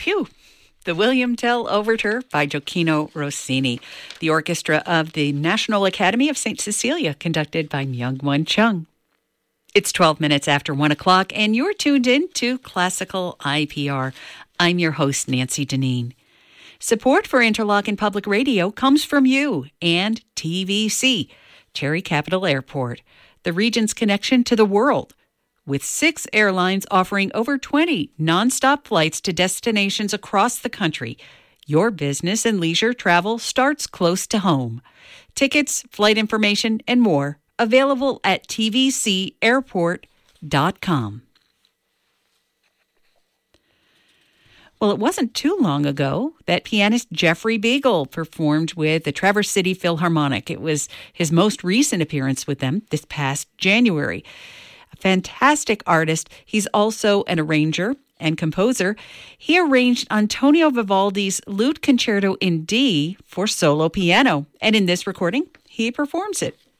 Phew. The William Tell Overture by Gioacchino Rossini, the orchestra of the National Academy of St. Cecilia, conducted by Myung-Won Chung. It's 12 minutes after 1 o'clock, and you're tuned in to Classical IPR. I'm your host, Nancy Deneen. Support for Interlochen Public Radio comes from you and TVC, Cherry Capital Airport, the region's connection to the world. With 6 airlines offering over 20 nonstop flights to destinations across the country, your business and leisure travel starts close to home. Tickets, flight information, and more available at tvcairport.com. Well, it wasn't too long ago that pianist Jeffrey Beagle performed with the Traverse City Philharmonic. It was his most recent appearance with them this past January. A fantastic artist. He's also an arranger and composer. He arranged Antonio Vivaldi's Lute Concerto in D for solo piano, and in this recording, he performs it.